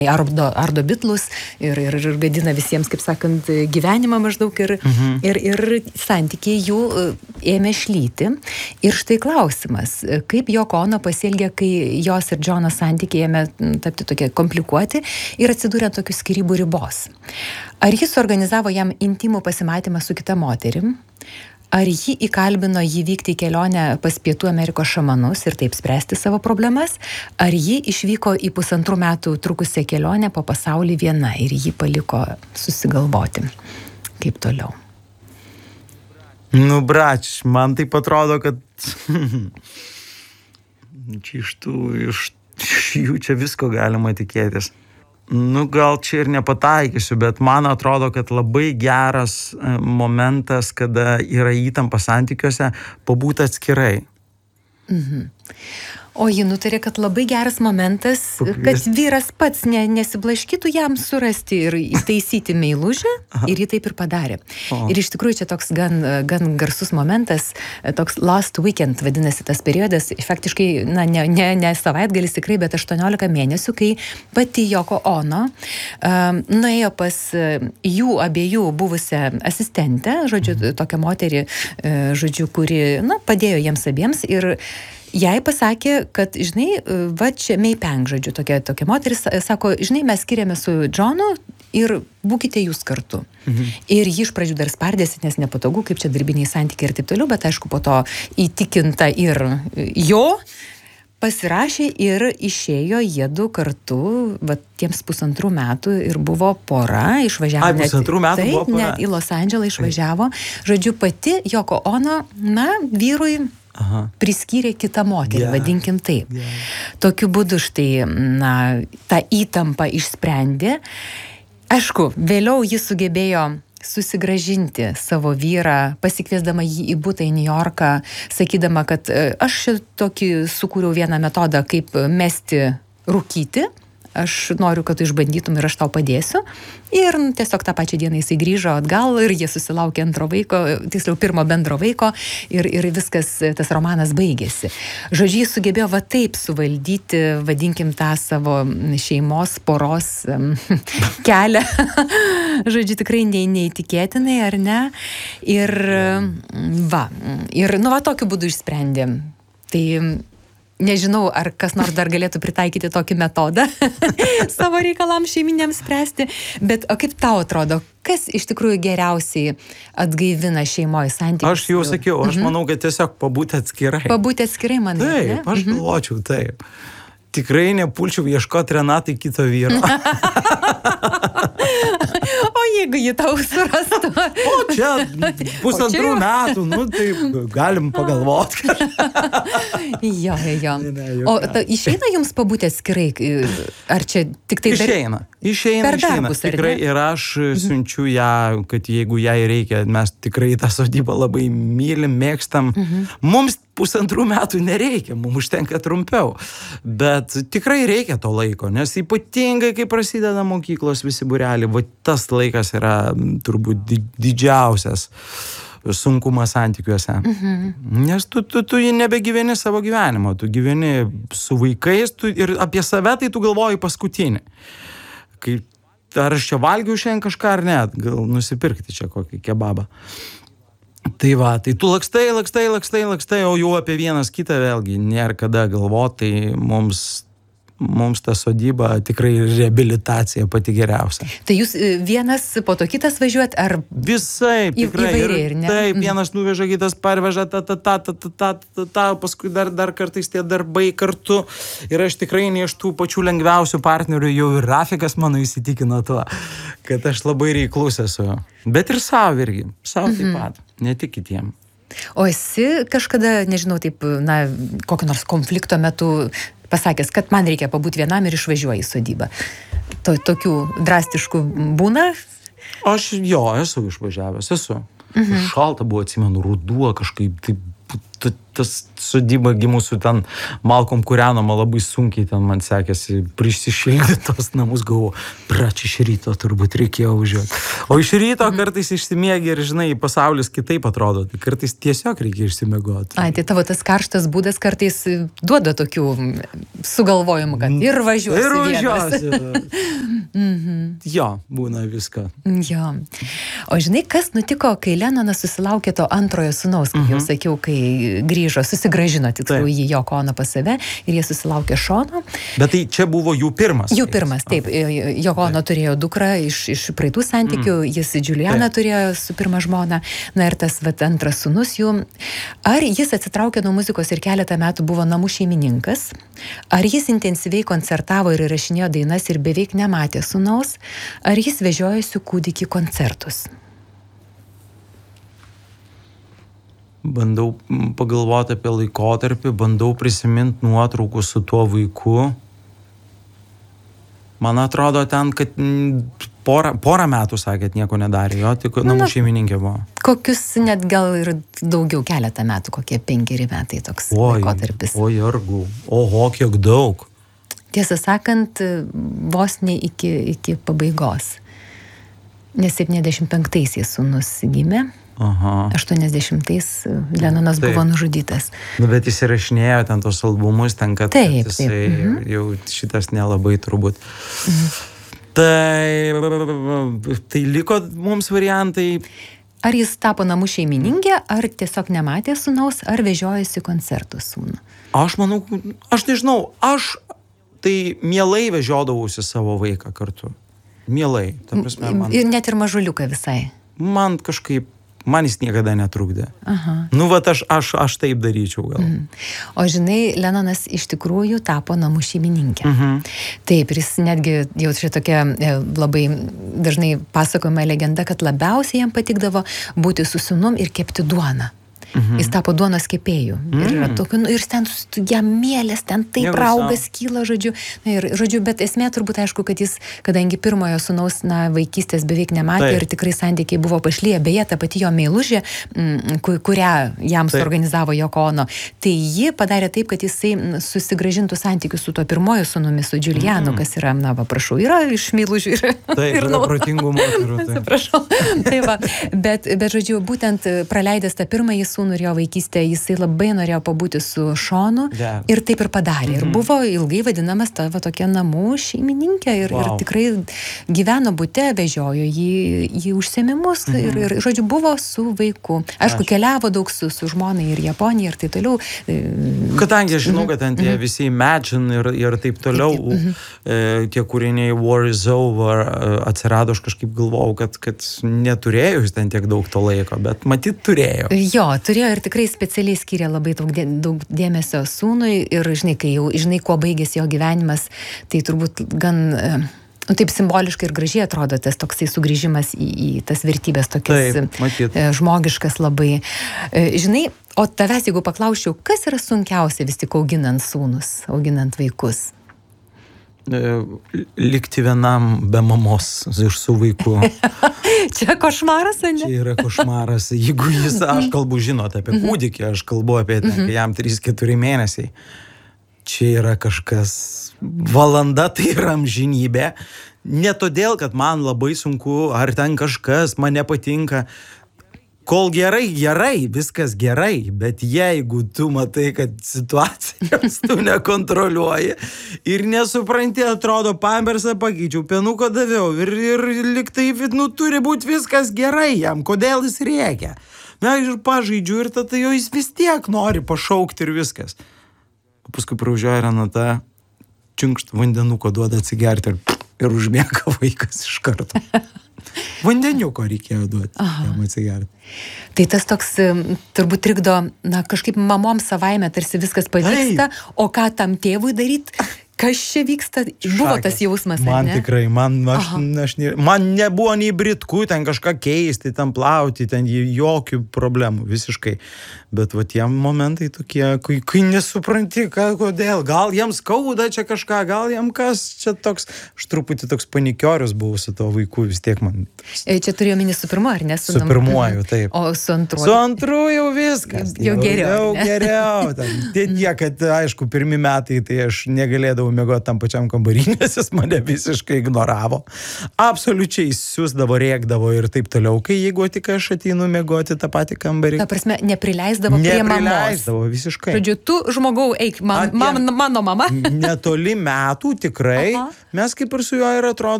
ardo bitlus ir gadina visiems, kaip sakant, gyvenimą maždaug ir santykiai jų ėmė šlyti. Ir štai klausimas, kaip Yoko Ono pasielgė, kai jos ir Džono santykiai ėmė tapti tokie komplikuoti ir atsidūrė tokių skyrybų ribos. Ar jis organizavo jam intimų pasimatymą su kita moterim? Ar ji įkalbino jį vykti į kelionę pas Pietų Amerikos šamanus ir taip spręsti savo problemas? Ar ji išvyko į 1,5 metų trukusią kelionę po pasaulį viena ir jį paliko susigalvoti? Kaip toliau? Nu, brač, man taip atrodo, kad iš jų čia visko galima tikėtis. Nu, gal čia ir nepataikysiu, bet man atrodo, kad labai geras momentas, kada yra įtampa santykiuose, pabūti atskirai. O ji nutarė, kad labai geras momentas, kad vyras pats nesiblaškytų jam surasti ir įtaisyti meilužę, ir ji taip ir padarė. Ir iš tikrųjų čia toks gan garsus momentas, toks last weekend vadinasi tas periodas, faktiškai, ne savaitgalis tikrai, bet 18 mėnesių, kai pati Yoko Ono nuėjo pas jų abiejų buvusią asistentę, žodžiu, tokią moterį, žodžiu, kuri, padėjo jiems abiems ir jai pasakė, kad, žinai, va čia Mei Peng, žodžiu, tokia moteris, sako, žinai, mes skiriame su Džonu ir būkite jūs kartu. Ir ji iš pradžių dar spardėsi, nes nepatogu, kaip čia darbiniai santykiai ir taip toliau, bet aišku, po to įtikinta ir jo pasirašė ir išėjo jiedu kartu, va tiems 1,5 metų ir buvo pora, išvažiavo net į Los Andželą išvažiavo. Žodžiu, pati Yoko Ono, vyrui priskyrė kitą moterį, vadinkim taip. Tokiu būdu štai, tą įtampą išsprendė. Aišku, vėliau jis sugebėjo susigrąžinti savo vyrą, pasikviesdama jį į butą į New Yorką, sakydama, kad aš tokį sukūriau vieną metodą, kaip mesti rūkyti. Aš noriu, kad tu išbandytum ir aš tau padėsiu. Ir tiesiog tą pačią dieną jisai grįžo atgal ir jie susilaukė antro vaiko, tiksliau pirmo bendro vaiko ir viskas, tas romanas baigėsi. Žodžiu, jis sugebėjo va taip suvaldyti, vadinkim, tą savo šeimos, poros kelią. Žodžiu, tikrai neįtikėtinai, ar ne? Ir tokiu būdu išsprendė. Tai nežinau, ar kas nors dar galėtų pritaikyti tokį metodą savo reikalams šeiminiams spręsti, bet o kaip tau atrodo, kas iš tikrųjų geriausiai atgaivina šeimoje santykius? Aš jau sakiau, aš manau, kad tiesiog pabūti atskirai. Pabūti atskirai, manai, ne? Taip, aš galvočiau taip. Tikrai nepulčiau ieškoti Renatai kito vyro. O jeigu jį tau surastų? O čia 1,5 metų, tai galim pagalvoti. Jo. O išeina jums pabūti atskirai? Ar čia tik tai Išeina. Darbus, tikrai ir aš siunčiu ją, kad jeigu jai reikia, mes tikrai tą sodybą labai mylim, mėgstam. Mums 1,5 metų nereikia, mums užtenka trumpiau. Bet tikrai reikia to laiko, nes ypatingai, kai prasideda mokyklos visi būreliai, va tas laikas yra turbūt didžiausias sunkumas santykiuose. Nes tu nebegyveni savo gyvenimo, tu gyveni su vaikais ir apie save tai tu galvoji paskutinį. Ar aš čia valgiau šiandien kažką ar ne, gal nusipirkti čia kokį kebabą. Tai tu lakstai, o jau apie vienas kitą vėlgi nėra kada galvoti, tai mums ta sodyba tikrai reabilitacija pati geriausia. Tai jūs vienas po to kitas važiuojat, ar visai tikrai įvairiai, ne? Taip, vienas nuveža, kitas parveža, paskui dar kartais tie darbai kartu. Ir aš tikrai ne iš tų pačių lengviausių partnerių, jau ir Rafikas mano įsitikino tuo, kad aš labai reiklus esu. Bet ir savo irgi, taip pat, ne tik kitiem. O esi kažkada, nežinau, taip, kokio nors konflikto metu pasakęs, kad man reikia pabūti vienam ir išvažiuoju į sodybą. Tokių drastiškų būna? Aš esu išvažiavęs, esu. Šalta buvo, atsimenu, ruduo kažkaip, taip tas sodyba gimusių ten malkom kūrenama labai sunkiai, ten man sekėsi prisišildyti tos namus, galvoju, čia iš ryto turbūt reikėjo važiuoti. O iš ryto kartais išsimiegi ir, žinai, pasaulis kitaip atrodo, tai kartais tiesiog reikia išsimiegoti. Ai, tai tavo tas karštas būdas kartais duoda tokių sugalvojimų, kad ir važiuosi. Jo, būna viską. Jo. O žinai, kas nutiko, kai Lenonas susilaukė to antrojo sūnaus, kaip jau sakiau, kai grįžo, susigrąžino tiksliau jį Joko Ono pas save ir jie susilaukė Šono. Bet tai čia buvo jų pirmas. Jų pirmas, taip. Joko Ono turėjo dukrą iš praeitų santykių, jis Julianą turėjo su pirma žmona, na ir tas antras sūnus jų. Ar jis atsitraukė nuo muzikos ir keletą metų buvo namų šeimininkas, ar jis intensyviai koncertavo ir įrašinėjo dainas ir beveik nematė sūnaus, ar jis vežiojosi kūdikį koncertus? Bandau pagalvoti apie laikotarpį, bandau prisiminti nuotraukų su tuo vaiku. Man atrodo ten, kad porą metų, sakėt, nieko nedarė, jo, tik namų šeimininkė buvo. Kokius net gal ir daugiau, keletą metų, kokie 5 metai toks laikotarpis. Oi, argu, oho, kiek daug. Tiesą sakant, vos ne iki pabaigos. Nes 75-aisiais sūnus gimė. 80-ais Lenonas buvo nužudytas. Bet jis įrašinėjo ten tos albumus, ten, kad jisai jau šitas nelabai turbūt. Tai liko mums variantai. Ar jis tapo namų šeimininkė, ar tiesiog nematė sūnaus, ar vežiojasi koncertų sūnų? Aš manau, aš nežinau, aš tai mielai vežiodavausi savo vaiką kartu. Mielai. Ta prasme, man... Ir net ir mažuliuką visai. Man jis niekada netrukdė. Nu, vat aš taip daryčiau gal. O žinai, Lenonas iš tikrųjų tapo namų šeimininkė. Taip, ir jis netgi jau čia tokia labai dažnai pasakojama legenda, kad labiausiai jam patikdavo būti su sūnum ir kepti duoną. Jis tapo duonos kepėjų. Ir ten jam mielės, ten taip raugas kyla, žodžiu. Na, ir, žodžiu, bet esmė turbūt aišku, kad jis, kadangi pirmojo sūnaus vaikystės beveik nematė ir tikrai santykiai buvo pašlyje, beje, ta pati jo meilužė, kurią jam suorganizavo Joko Ono, tai ji padarė taip, kad jisai susigrąžintų santykius su tuo pirmojo sūnumi, su Julianu, kas yra, prašau, yra iš meilužių. Taip, yra protingų moterų. Prašau. Tai va, bet, žodžiu, būtent praleidęs tą pirmąjį sūnų ir jo vaikystę, jisai labai norėjo pabūti su Šonu ir taip ir padarė. Ir buvo ilgai vadinamas tokia namų šeimininkė ir tikrai gyveno bute, vežiojo jį į užsiėmimus ir, žodžiu, buvo su vaiku. Aišku, keliavo daug su žmonai ir Japonija ir taip toliau. Kadangi aš žinau, kad ten tie visi Imagine ir taip toliau, tie kūriniai War is Over atsirado, aš kažkaip galvojau, kad neturėjau jis ten tiek daug to laiko, bet matyt turėjo. Jo, turėjo ir tikrai specialiai skyrė labai daug dėmesio sūnui ir, žinai, kai jau žinai, kuo baigėsi jo gyvenimas, tai turbūt gan taip simboliškai ir gražiai atrodo tas toksai sugrįžimas į tas vertybės tokias žmogiškas labai. Žinai, o tavęs, jeigu paklausčiau, kas yra sunkiausia vis tik auginant sūnus, auginant vaikus? Likti vienam be mamos iš su vaiku. Čia košmaras, ne? Čia yra košmaras. Jeigu aš kalbu, žinot, apie kūdikį, aš kalbu apie ten, kai jam 3-4 mėnesiai. Čia yra kažkas, valanda tai yra amžinybė. Ne todėl, kad man labai sunku, ar ten kažkas man nepatinka. Kol gerai, viskas gerai, bet jeigu tu matai, kad situacijos tu nekontroliuoji ir nesupranti, atrodo, pampersą pakeičiau, penuko daviau ir liktai, turi būti viskas gerai jam, kodėl jis rėkia. Na, ir pažaidžiu ir tada jo jis vis tiek nori pašaukti ir viskas. O paskui praužioja Renata, činkšt vandenuko duoda atsigerti ir užmiega vaikas iš karto. Vandeniuko reikėjo duoti, jam atsigerti. Tai tas toks turbūt trikdo, kažkaip mamom savaime tarsi viskas pavyksta, o ką tam tėvui daryti, kas čia vyksta, buvo tas jausmas, man ne? Tikrai, man nebuvo nei britkų, ten kažką keisti, ten plauti, ten jokių problemų, visiškai. Bet va tie momentai tokie, kai nesupranti, kodėl, gal jiems skauda čia kažką, gal jiems kas čia toks, aš truputį toks panikiorius buvau su to vaiku, vis tiek man. Čia turėjo minį su pirmu, ar ne? Su pirmuoju, taip. O su antruoju? Su antruoju jau viskas. Jau geriau. Jau geriau. Tie, kad, aišku, pirmi metai, tai aš negalėdavau miegoti tam pačiam kambarį, nes jis mane visiškai ignoravo. Absoliučiai siusdavo, rėkdavo ir taip toliau, kai jeigu tik aš ateinu miegoti tą patį kambarį. Ta prasme, neprileisdavo prie mamos. Neprileisdavo, visiškai. Žodžiu, tu žmogau, eik, mano mama. Netoli metų, tikrai. Mes kaip ir su juo ir atrodo